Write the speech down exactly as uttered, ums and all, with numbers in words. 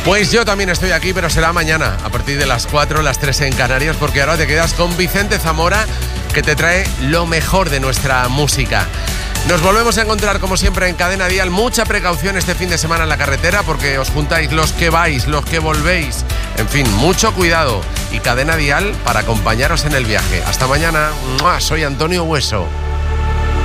Pues yo también estoy aquí, pero será mañana, a partir de las cuatro, las tres en Canarias, porque ahora te quedas con Vicente Zamora, que te trae lo mejor de nuestra música. Nos volvemos a encontrar, como siempre, en Cadena Dial. Mucha precaución este fin de semana en la carretera, porque os juntáis los que vais, los que volvéis. En fin, mucho cuidado. Y Cadena Dial para acompañaros en el viaje. Hasta mañana. ¡Mua! Soy Antonio Hueso.